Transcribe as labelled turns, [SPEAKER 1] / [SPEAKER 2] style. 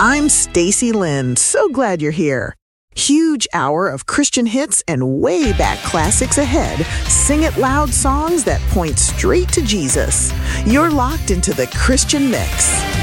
[SPEAKER 1] I'm Stacy Lynn. So glad you're here. Huge hour of Christian hits and way back classics ahead. Sing it loud songs that point straight to Jesus. You're locked into the Christian Mix.